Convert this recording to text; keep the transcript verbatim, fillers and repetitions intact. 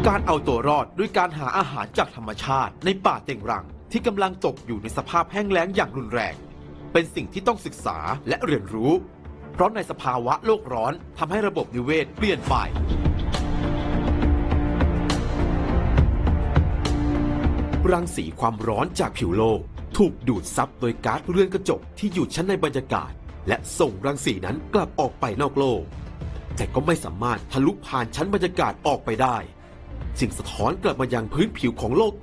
การเอาตัวรอดด้วยการหาอาหารจากธรรมชาติในป่าเต็งรังที่กำลังตกอยู่ในสภาพแห้งแล้งอย่างรุนแรงเป็นสิ่งที่ต้องศึกษาและเรียนรู้เพราะในสภาวะโลกร้อนทำให้ระบบนิเวศเปลี่ยนไปรังสีความร้อนจากผิวโลกถูกดูดซับโดยก๊าซเรือนกระจกที่อยู่ชั้นในบรรยากาศและส่งรังสีนั้นกลับออกไปนอกโลกแต่ก็ไม่สามารถทะลุผ่านชั้นบรรยากาศออกไปได้สิ่งสะท้อนกลับมายังพื้นผิวของโลก